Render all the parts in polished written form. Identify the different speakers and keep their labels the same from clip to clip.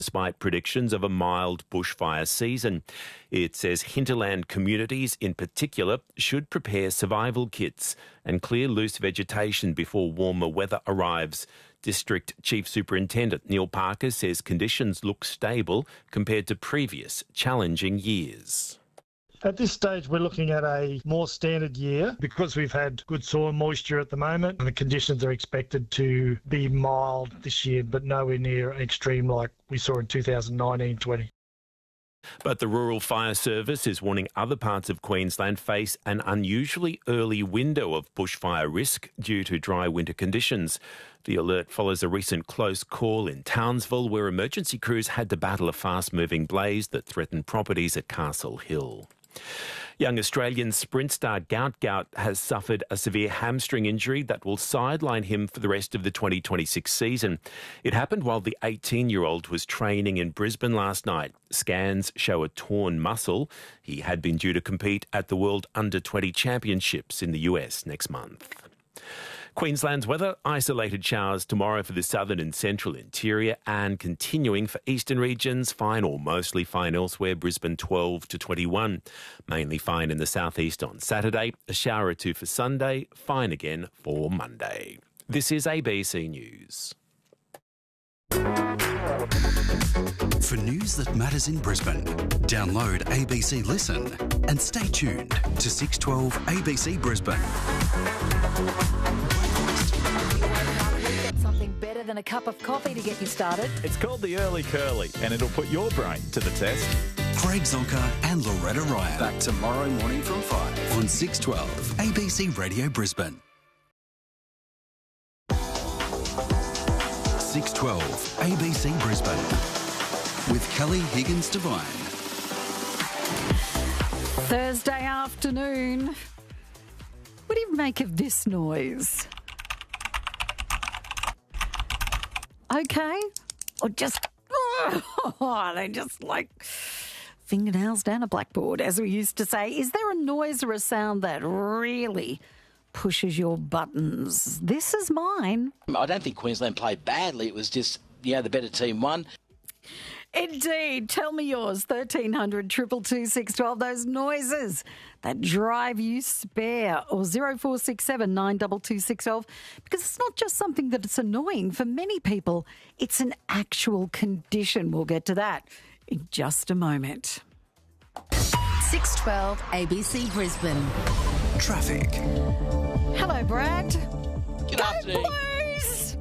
Speaker 1: despite predictions of a mild bushfire season. It says hinterland communities in particular should prepare survival kits and clear loose vegetation before warmer weather arrives. District Chief Superintendent Neil Parker says conditions look stable compared to previous challenging years.
Speaker 2: At this stage, we're looking at a more standard year because we've had good soil moisture at the moment and the conditions are expected to be mild this year, but nowhere near extreme like we saw in 2019-20.
Speaker 1: But the Rural Fire Service is warning other parts of Queensland face an unusually early window of bushfire risk due to dry winter conditions. The alert follows a recent close call in Townsville where emergency crews had to battle a fast-moving blaze that threatened properties at Castle Hill. Young Australian sprint star Gout Gout has suffered a severe hamstring injury that will sideline him for the rest of the 2026 season. It happened while the 18-year-old was training in Brisbane last night. Scans show a torn muscle. He had been due to compete at the World Under-20 Championships in the US next month. Queensland's weather, isolated showers tomorrow for the southern and central interior and continuing for eastern regions, fine or mostly fine elsewhere, Brisbane 12 to 21. Mainly fine in the southeast on Saturday, a shower or two for Sunday, fine again for Monday. This is ABC News.
Speaker 3: For news that matters in Brisbane, download ABC Listen and stay tuned to 612 ABC Brisbane.
Speaker 4: Something better than a cup of coffee to get you started.
Speaker 5: It's called the Early Curly, and it'll put your brain to the test.
Speaker 3: Craig Zonka and Loretta Ryan.
Speaker 6: Back tomorrow morning from 5
Speaker 3: on 612 ABC Radio Brisbane. 612 ABC Brisbane with Kelly Higgins Devine.
Speaker 4: Thursday afternoon. What do you make of this noise? Okay? Or just, they just like fingernails down a blackboard, as we used to say. Is there a noise or a sound that really pushes your buttons? This is mine.
Speaker 7: I don't think Queensland played badly. It was just, the better team won.
Speaker 4: Indeed. Tell me yours. 1300 222 612. Those noises that drive you spare. Or 0467 922 612. Because it's not just something that it's annoying. For many people, it's an actual condition. We'll get to that in just a moment.
Speaker 8: 612 ABC Brisbane.
Speaker 3: Traffic.
Speaker 4: Hello, Brad.
Speaker 7: Good afternoon.
Speaker 4: Blues!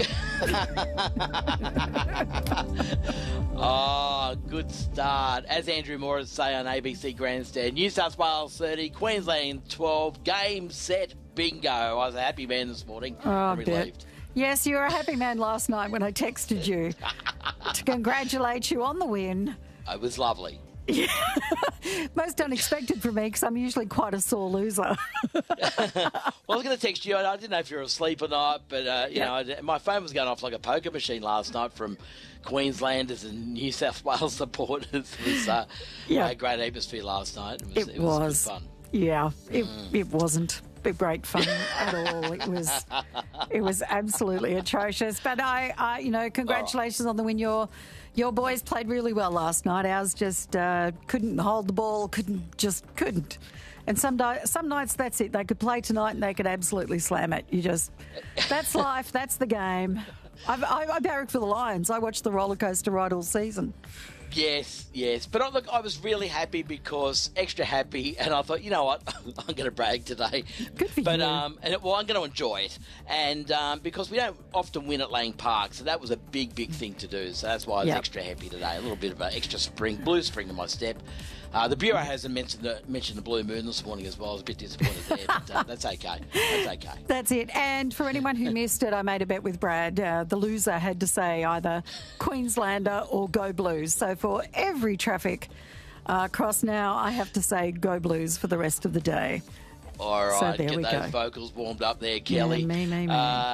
Speaker 7: Oh, good start. As Andrew Morris say on ABC Grandstand, New South Wales 30, Queensland 12, game, set, bingo. I was a happy man this morning. I'm relieved.
Speaker 4: Yes, you were a happy man last night when I texted you to congratulate you on the win.
Speaker 7: It was lovely.
Speaker 4: Yeah. Most unexpected for me because I'm usually quite a sore loser.
Speaker 7: Well, I was going to text you. I didn't know if you were asleep or not, but, my phone was going off like a poker machine last night from Queenslanders and New South Wales supporters. It was a great atmosphere last night. It was good fun.
Speaker 4: Yeah, it wasn't great fun at all. It was absolutely atrocious. But I congratulations on the win. Your boys played really well last night. Ours just couldn't hold the ball, couldn't. And some nights, that's it. They could play tonight and they could absolutely slam it. That's life. That's the game. I barrack for the Lions. I watched the roller coaster ride all season.
Speaker 7: Yes. But I was really happy because extra happy, and I thought, you know what, I'm going to brag today.
Speaker 4: Good for you.
Speaker 7: I'm going to enjoy it, and because we don't often win at Lang Park, so that was a big thing to do. So that's why I was extra happy today. A little bit of an extra blue spring in my step. The Bureau hasn't mentioned the blue moon this morning as well. I was a bit disappointed there, but that's okay.
Speaker 4: That's it. And for anyone who missed it, I made a bet with Brad. The loser had to say either Queenslander or Go Blues. So for every traffic cross now, I have to say Go Blues for the rest of the day.
Speaker 7: All right,
Speaker 4: so there
Speaker 7: get
Speaker 4: we
Speaker 7: those
Speaker 4: go.
Speaker 7: vocals warmed up there, Kelly.
Speaker 4: Yeah, me.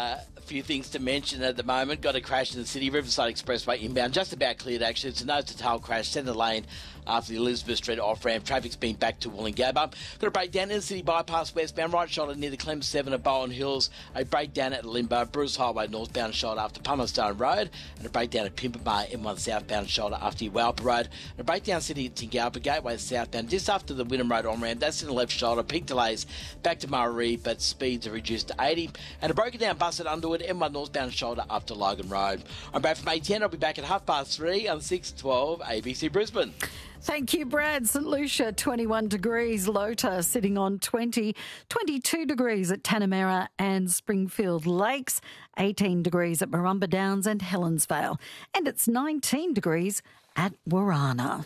Speaker 7: few things to mention at the moment. Got a crash in the city, Riverside Expressway inbound, just about cleared actually. It's a nose-to-tail crash, centre lane after the Elizabeth Street off-ramp. Traffic's been back to Wollongabba. Got a breakdown in the city bypass westbound, right shoulder near the Clem 7 at Bowen Hills. A breakdown at Limbo, Bruce Highway northbound shoulder after Palmerstone Road. And a breakdown at Pimpamar M1 southbound shoulder after Uwalpa Road. And a breakdown city at Tingalpa Gateway southbound just after the Wynnum Road on-ramp. That's in the left shoulder. Peak delays back to Murray, but speeds are reduced to 80. And a broken down bus at Underwood, M1 northbound shoulder after Logan Road. I'm Brad from A10. I'll be back at 3:30 on 6:12 ABC Brisbane.
Speaker 4: Thank you, Brad. St Lucia, 21 degrees. Lota sitting on 20. 22 degrees at Tanamera and Springfield Lakes. 18 degrees at Marumba Downs and Helensvale. And it's 19 degrees at Warana.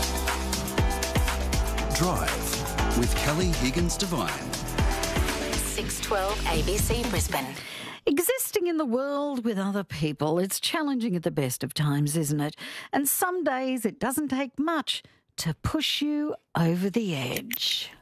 Speaker 3: Drive with Kelly Higgins Devine.
Speaker 8: 6:12 ABC Brisbane.
Speaker 4: Existing in the world with other people, it's challenging at the best of times, isn't it? And some days it doesn't take much to push you over the edge.